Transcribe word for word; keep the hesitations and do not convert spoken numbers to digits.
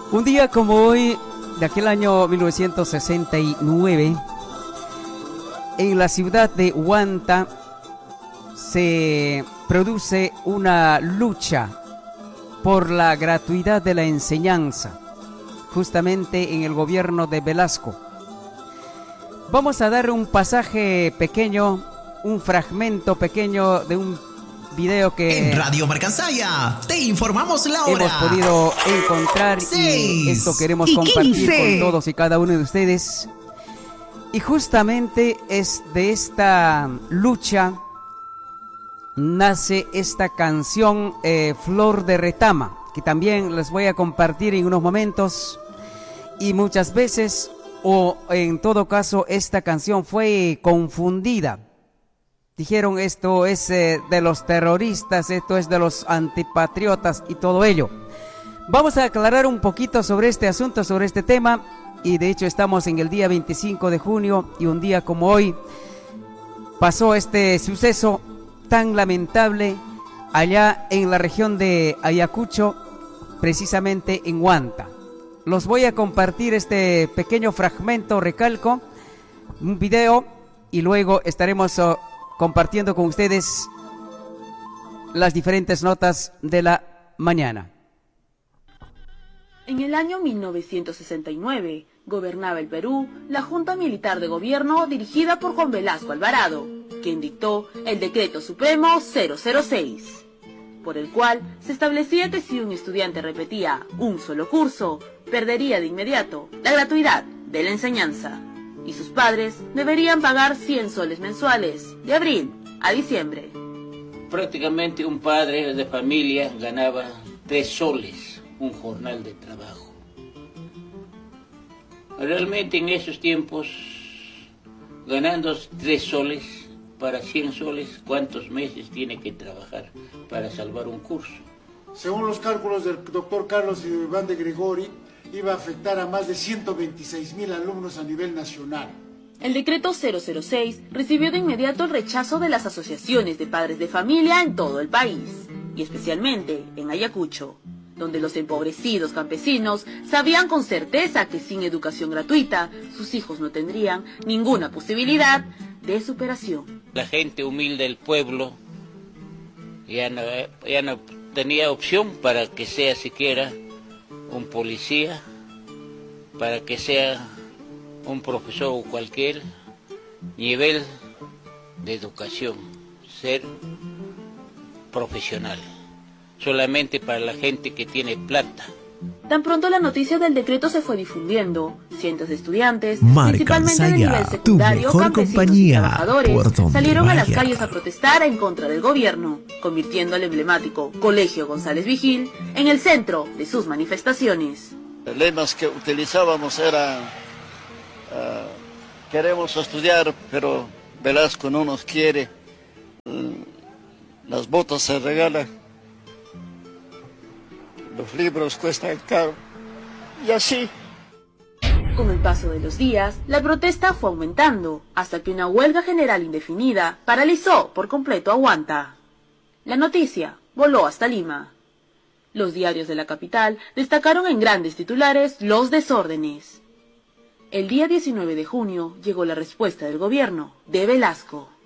Un día como hoy, de aquel año mil novecientos sesenta y nueve, en la ciudad de Huanta se produce una lucha por la gratuidad de la enseñanza, justamente en el gobierno de Velasco. Vamos a dar un pasaje pequeño, un fragmento pequeño de un video que en Radio Marcansaya te informamos la hora. Hemos podido encontrar y esto queremos compartir con todos y cada uno de ustedes. Y justamente es de esta lucha nace esta canción eh, Flor de Retama, que también les voy a compartir en unos momentos. Y muchas veces, o en todo caso, esta canción fue confundida. Dijeron esto es eh, de los terroristas, esto es de los antipatriotas y todo ello. Vamos a aclarar un poquito sobre este asunto, sobre este tema. Y de hecho estamos en el día veinticinco de junio y un día como hoy pasó este suceso tan lamentable allá en la región de Ayacucho, precisamente en Huanta. Los voy a compartir este pequeño fragmento, recalco, un video, y luego estaremos uh, compartiendo con ustedes las diferentes notas de la mañana. En el año mil novecientos sesenta y nueve, gobernaba el Perú la Junta Militar de Gobierno dirigida por Juan Velasco Alvarado, quien dictó el Decreto Supremo cero cero seis, por el cual se establecía que si un estudiante repetía un solo curso, perdería de inmediato la gratuidad de la enseñanza, y sus padres deberían pagar cien soles mensuales, de abril a diciembre. Prácticamente un padre de familia ganaba tres soles un jornal de trabajo. Realmente en esos tiempos, ganando tres soles para cien soles, ¿cuántos meses tiene que trabajar para salvar un curso? Según los cálculos del doctor Carlos Iván de Gregori, iba a afectar a más de ciento veintiséis mil alumnos a nivel nacional. El decreto cero cero seis recibió de inmediato el rechazo de las asociaciones de padres de familia en todo el país, y especialmente en Ayacucho, donde los empobrecidos campesinos sabían con certeza que sin educación gratuita sus hijos no tendrían ninguna posibilidad de superación. La gente humilde del pueblo ya no, ya no tenía opción para que sea siquiera un policía, para que sea un profesor o cualquier nivel de educación, ser profesional. Solamente para la gente que tiene plata. Tan pronto la noticia del decreto se fue difundiendo, cientos de estudiantes, Marcansaya, principalmente de nivel secundario, campesinos y trabajadores, salieron vaya. a las calles a protestar en contra del gobierno, convirtiendo el emblemático Colegio González Vigil en el centro de sus manifestaciones. Los lemas que utilizábamos eran uh, queremos estudiar, pero Velasco no nos quiere, uh, las botas se regalan, los libros cuestan caro, y así. Con el paso de los días, la protesta fue aumentando, hasta que una huelga general indefinida paralizó por completo a Huanta. La noticia voló hasta Lima. Los diarios de la capital destacaron en grandes titulares los desórdenes. El día diecinueve de junio llegó la respuesta del gobierno de Velasco.